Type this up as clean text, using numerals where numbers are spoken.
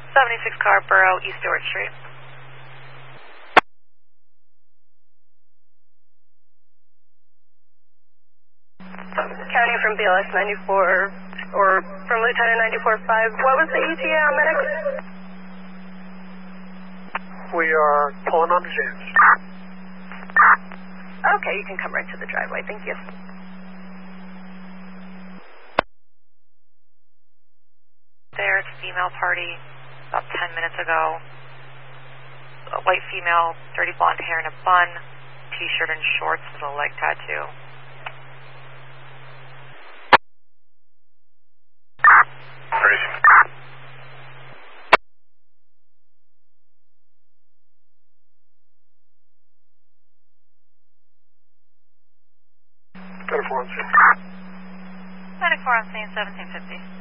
76 Carborough, East Stewart Street. County from BLS 94, or from Lieutenant 94.5. What was the ETA on medics? We are pulling on the James. Okay, you can come right to the driveway. Thank you. There, it's a female party about 10 minutes ago. A white female, dirty blonde hair in a bun, t-shirt and shorts with a leg tattoo. Got a 4 on scene. 94 on scene, 1750.